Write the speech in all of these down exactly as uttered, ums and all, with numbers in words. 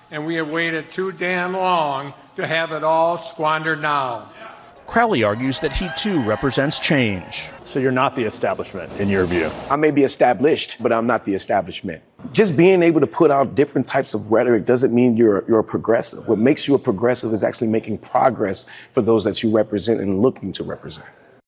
and we have waited too damn long to have it all squandered now. Crowley argues that he too represents change. So you're not the establishment, in your view? I may be established, but I'm not the establishment. Just being able to put out different types of rhetoric doesn't mean you're you're a progressive. What makes you a progressive is actually making progress for those that you represent and looking to represent.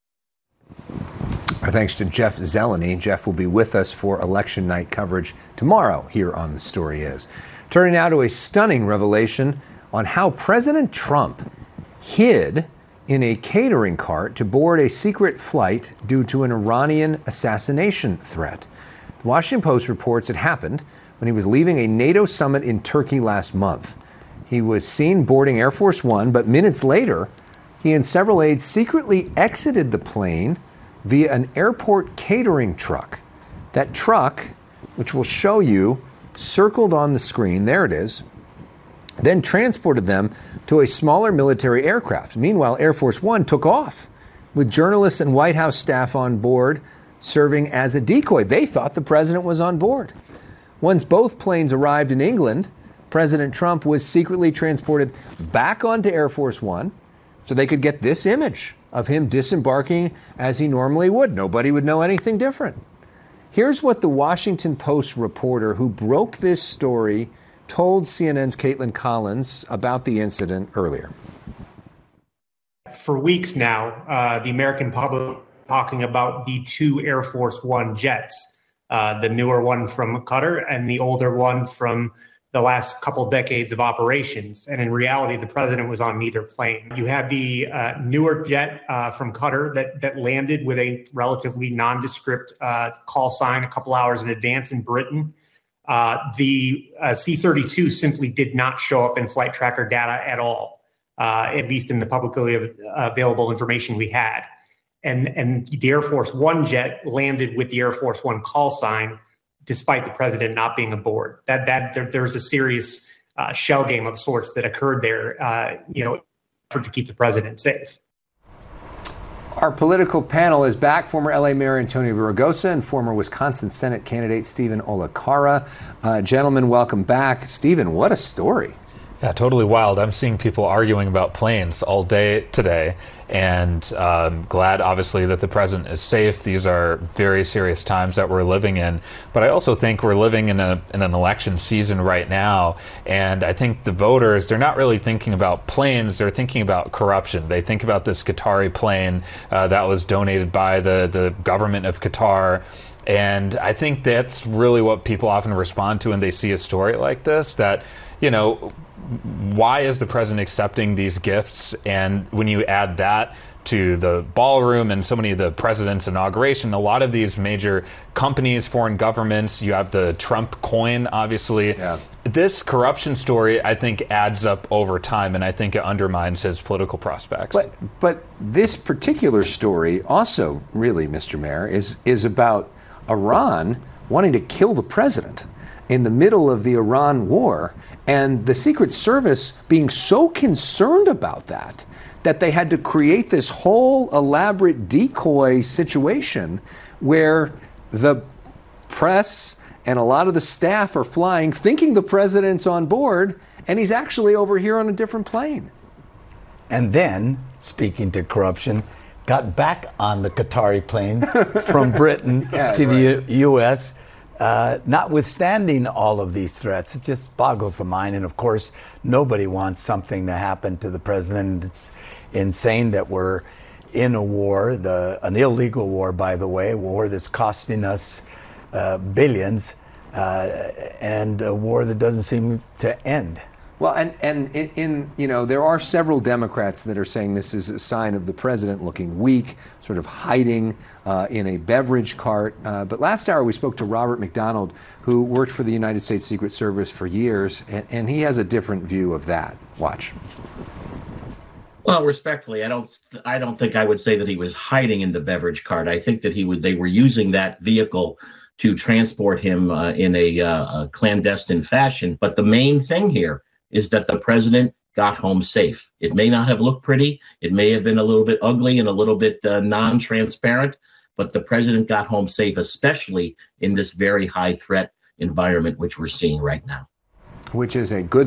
Our thanks to Jeff Zeleny. Jeff will be with us for election night coverage tomorrow here on The Story Is. Turning now to a stunning revelation on how President Trump hid in a catering cart to board a secret flight due to an Iranian assassination threat. The Washington Post reports it happened when he was leaving a NATO summit in Turkey last month. He was seen boarding Air Force One, but minutes later, he and several aides secretly exited the plane via an airport catering truck. That truck, which we'll show you, circled on the screen, there it is, then transported them to a smaller military aircraft. Meanwhile, Air Force One took off with journalists and White House staff on board serving as a decoy. They thought the president was on board. Once both planes arrived in England, President Trump was secretly transported back onto Air Force One so they could get this image of him disembarking as he normally would. Nobody would know anything different. Here's what the Washington Post reporter who broke this story told C N N's Caitlin Collins about the incident earlier. For weeks now, uh, the American public talking about the two Air Force One jets, uh, the newer one from Qatar and the older one from the last couple decades of operations. And in reality, the president was on neither plane. You had the uh, newer jet uh, from Qatar that, that landed with a relatively nondescript uh, call sign a couple hours in advance in Britain. Uh, the uh, C thirty-two simply did not show up in flight tracker data at all, uh, at least in the publicly available information we had. And, and the Air Force One jet landed with the Air Force One call sign, despite the president not being aboard. That that there, there was a serious uh, shell game of sorts that occurred there, uh, you know, for to keep the president safe. Our political panel is back. Former L A Mayor Antonio Villaraigosa and former Wisconsin Senate candidate Stephen Olikara. Uh, gentlemen, welcome back. Stephen, what a story. Yeah, totally wild. I'm seeing people arguing about planes all day today, and um, glad, obviously, that the president is safe. These are very serious times that we're living in. But I also think we're living in a in an election season right now, and I think the voters, they're not really thinking about planes. They're thinking about corruption. They think about this Qatari plane uh, that was donated by the, the government of Qatar. And I think that's really what people often respond to when they see a story like this, that, you know, why is the president accepting these gifts? And when you add that to the ballroom and so many of the president's inauguration, a lot of these major companies, foreign governments, you have the Trump coin, obviously. Yeah. This corruption story, I think, adds up over time, and I think it undermines his political prospects. But but this particular story also, really, Mister Mayor, is is about Iran wanting to kill the president in the middle of the Iran war, and the Secret Service being so concerned about that that they had to create this whole elaborate decoy situation where the press and a lot of the staff are flying thinking the president's on board, and he's actually over here on a different plane. And then, speaking to corruption, got back on the Qatari plane from Britain yeah, to right. the U S, Uh, notwithstanding all of these threats. It just boggles the mind. And of course, nobody wants something to happen to the president. It's insane that we're in a war, the, an illegal war, by the way, a war that's costing us uh, billions, uh, and a war that doesn't seem to end. Well, and, and in, in, you know, there are several Democrats that are saying this is a sign of the president looking weak, sort of hiding uh, in a beverage cart. Uh, but last hour we spoke to Robert McDonald, who worked for the United States Secret Service for years, and, and he has a different view of that. Watch. Well, respectfully, I don't, I don't think I would say that he was hiding in the beverage cart. I think that he would, they were using that vehicle to transport him uh, in a, uh, a clandestine fashion. But the main thing here is that the president got home safe. It may not have looked pretty. It may have been a little bit ugly and a little bit uh, non-transparent, but the president got home safe, especially in this very high threat environment, which we're seeing right now. Which is a good